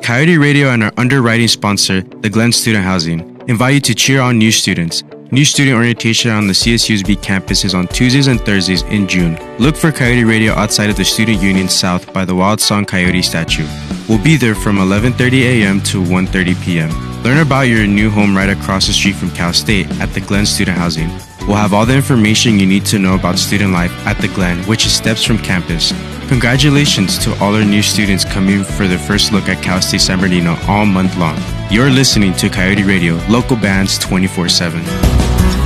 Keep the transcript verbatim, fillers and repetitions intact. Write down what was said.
Coyote Radio and our underwriting sponsor, the Glen Student Housing, invite you to cheer on new students. New student orientation on the C S U S B campus is on Tuesdays and Thursdays in June. Look for Coyote Radio outside of the Student Union South by the Wild Song Coyote statue. We'll be there from eleven thirty a.m. to one thirty p.m. Learn about your new home right across the street from Cal State at the Glen Student Housing. We'll have all the information you need to know about student life at the Glen, which is steps from campus. Congratulations to all our new students coming for their first look at Cal State San Bernardino all month long. You're listening to Coyote Radio, local bands twenty-four seven.